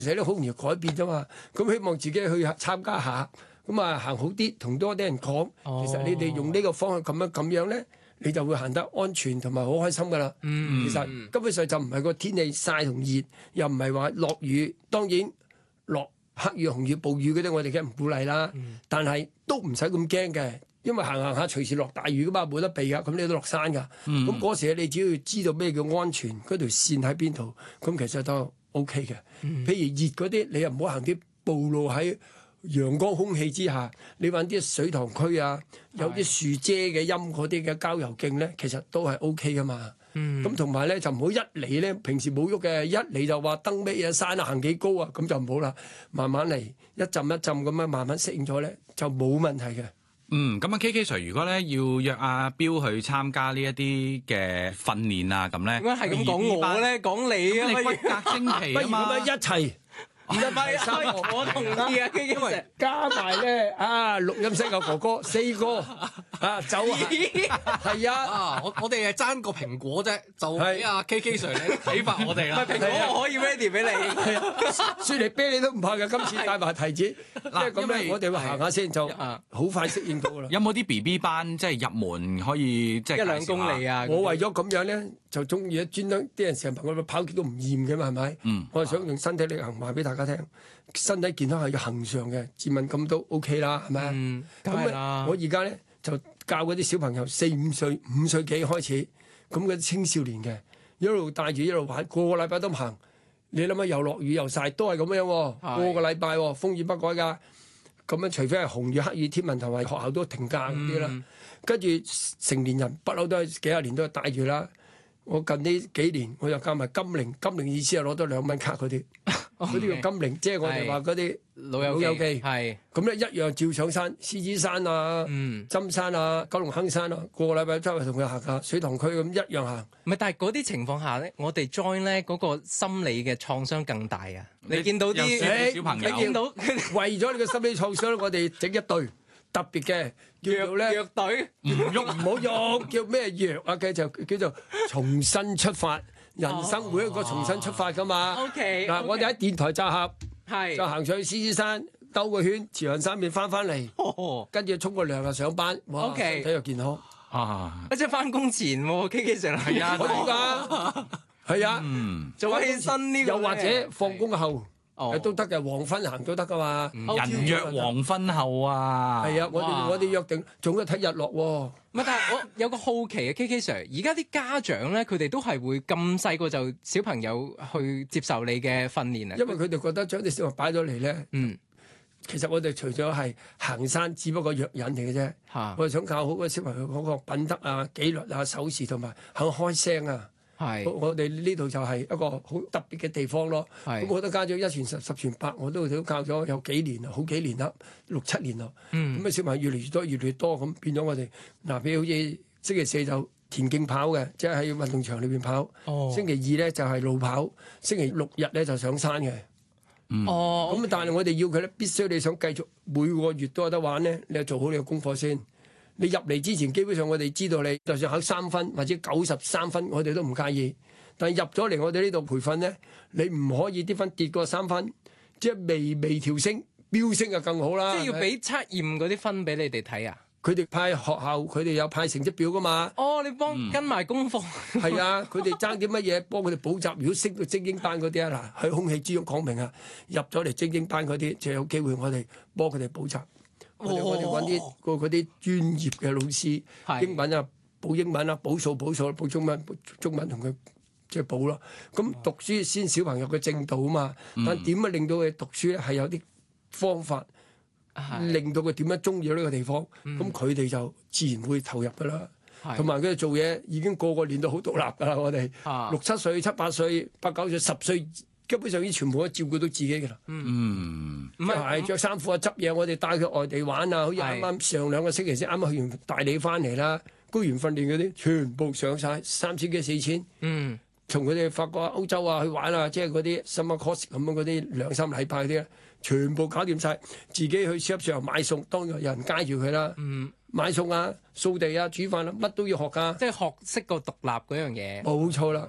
其實都好容易改變啫嘛。咁希望自己去參加下，咁啊行好啲，同多啲人講。其實你哋用呢個方向咁樣咧，你就會行得安全同埋好開心噶啦。其實根本上就唔係個天氣曬同熱，又唔係話落雨。當然落黑雨、紅雨、暴雨嗰啲，我哋梗係唔鼓勵啦。但係都唔使咁驚嘅。因為行下隨時落大雨噶嘛，冇得避噶，咁你都落山噶。咁嗰時你只要知道咩叫安全，嗰條線喺邊度，咁其實都 OK 嘅。譬如熱嗰啲，你又唔好行啲暴露喺陽光空氣之下，你揾啲水塘區啊，有啲樹遮嘅陰嗰啲嘅郊遊徑咧，其實都係 OK 噶嘛。咁同埋咧就唔好一嚟咧，平時冇喐嘅，一嚟就話登咩嘢山啊，行幾高啊，咁就唔好啦。慢慢嚟，一浸一浸咁樣慢慢適應咗咧，就冇問題嘅。 咁啊 KK Sir， 如果咧要約阿彪去參加呢一啲嘅訓練啊，咁咧， 點解係咁講我咧？講你啊， 你骨骼精奇啊嘛， 不如咁樣一齊。 唔係啊，我同意啊，KK Sir 加埋咧錄音室嘅哥哥4個啊，就係啊， 我哋係爭個蘋果啫，就俾阿 KK Sir 你啟發我哋啦。 蘋果我可以 ready 俾你， 雪梨啤你都唔怕嘅，今次帶埋提子，即係咁咧，我哋會行下先，就好快適應到噶啦。 有冇啲 BB 班即係入門可以即係 1-2公里啊？ 我為咗咁樣咧，就中意專登啲人成日問我跑極都唔厭嘅嘛，係咪？我係想用身體力行話俾大家聽，身體健康係要恆常嘅，自問咁都 OK 啦，係咪？咁我而家咧就教嗰啲小朋友4-5歲、5歲幾開始，咁嗰啲青少年嘅一路帶住一路玩，個個禮拜都行。你諗下又落雨又曬，都係咁樣喎，個個禮拜風雨不改㗎。咁樣除非係紅雨、黑雨、天文台或學校都停假嗰啲啦。跟住成年人不嬲都係幾廿年都係帶住啦。我近呢幾年我又教埋金齡，金齡意思係攞多2蚊卡嗰啲，嗰啲叫金齡，即係我哋話嗰啲老友記。係咁咧一樣照上山，獅子山啊、針山啊、九龍坑山啊，個個禮拜周圍同佢行下水塘區咁一樣行。 唔係，但係嗰啲情況下咧，我哋 join 咧嗰個心理嘅創傷更大啊！你見到啲小朋友， 你見到為咗你嘅心理創傷，我哋整一隊特別嘅叫做咧藥隊， 唔喐唔好喐，叫咩藥啊？嘅就叫做重新出發，人生每一個重新出發噶嘛。 OK 嗱，我哋喺電台集合， 係就行上去獅子山兜個圈，朝陽山邊翻嚟，跟住沖個涼就上班，哇！身體又健康啊！ 即係翻工前喎，KK Sir 係啊， 可以㗎，係啊， 做起身呢個， 又或者放工後。都得嘅，黃昏行都得噶嘛。 人約黃昏後啊， 係啊，我哋約定，總係睇日落喎。 唔係，但係我有個好奇嘅 KK Sir，而家啲家長咧，佢哋都係會咁細個就小朋友去接受你嘅訓練啊。 因為佢哋覺得將啲小朋友擺咗嚟咧，其實我哋除咗係行山，只不過藥引嚟嘅啫。我哋想教好個小朋友嗰個品德啊、紀律啊、守時同埋肯開聲啊。我哋呢度就係一個好特別嘅地方咯。咁好多家長一傳十，十傳百，我都教咗有幾年啦，好幾年啦，6-7年咯。咁小朋友越嚟越多，越嚟越多，咁變咗我哋嗱，譬如好似星期4就田徑跑嘅，即係喺運動場裏邊跑。星期2咧就係路跑，星期6日咧就上山嘅。咁但係我哋要佢咧，必須你想繼續每個月都有得玩咧，你就做好你嘅功課先。你入嚟之前，基本上我哋知道你，就算考3分或者93分，我哋都唔介意。但係入咗嚟我哋呢度培訓咧，你唔可以啲分跌過3分，即係微調升、飆升就更好啦。 即係要俾測驗嗰啲分俾你哋睇啊！ 佢哋派學校，佢哋有派成績表噶嘛？ 你幫跟埋功課。 係啊，佢哋爭啲乜嘢幫佢哋補習。如果升到精英班嗰啲啊，嗱，喺空氣之中講明啊，入咗嚟精英班嗰啲就有機會我哋幫佢哋補習。我哋揾啲嗰啲專業嘅老師，英文啊補英文啊，補數補中文同佢即係補咯。咁讀書先小朋友嘅正道啊嘛。但點樣令到佢讀書咧係有啲方法，令到佢點樣中意呢個地方。咁佢哋就自然會投入噶啦。同埋佢哋做嘢已經個練到好獨立噶啦。我哋6-7歲、7-8歲、8-9歲、10歲。基本上已經全部都照顧到自己嘅啦。唔係着衫褲啊、執嘢，我哋帶佢外地玩啊。好似啱啱上2個星期先啱啱去完大理翻嚟啦，高原訓練嗰啲全部上晒，3000幾4000。從佢哋法國啊、歐洲啊去玩啊，即係嗰啲 summer course 咁樣嗰啲2-3禮拜嗰啲咧，全部搞掂晒。自己去超級市場買餸，當然有人街住佢啦。買餸啊、掃地啊、煮飯啊，乜都要學㗎。 即係學識個獨立嗰樣嘢。 冇錯啦。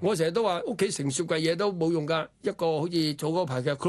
我成日都話屋企成雪櫃嘢都冇用㗎，一個好似早嗰排嘅